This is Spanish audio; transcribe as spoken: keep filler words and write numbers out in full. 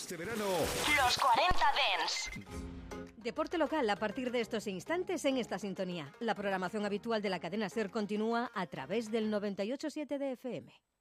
Este verano, Los cuarenta Dance. Deporte local a partir de estos instantes en esta sintonía. La programación habitual de la cadena SER continúa a través del noventa y ocho punto siete de F M.